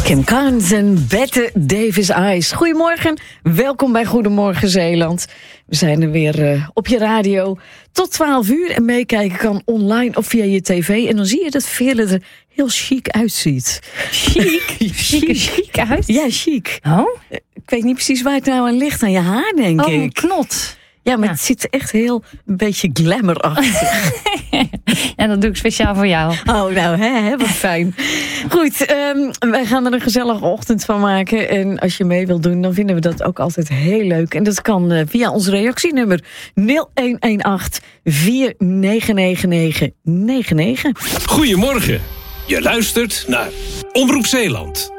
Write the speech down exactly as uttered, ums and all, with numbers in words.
Kim Carnes en Bette Davis Eyes. Goedemorgen, welkom bij Goedemorgen Zeeland. We zijn er weer uh, op je radio tot twaalf uur. En meekijken kan online of via je tv. En dan zie je dat Veerle er heel chic uitziet. Chic? Chic, chic uit? Ja, chic. Oh? Ik weet niet precies waar het nou aan ligt. Aan je haar, denk oh, ik. een knot. Ja, maar ja. Het zit echt heel een beetje glamourachtig. En dat doe ik speciaal voor jou. Oh, nou, hè, hè, wat fijn. Goed, um, wij gaan er een gezellige ochtend van maken. En als je mee wilt doen, dan vinden we dat ook altijd heel leuk. En dat kan uh, via ons reactienummer nul een een acht vier negen negen negen negen negen. Goedemorgen. Je luistert naar Omroep Zeeland.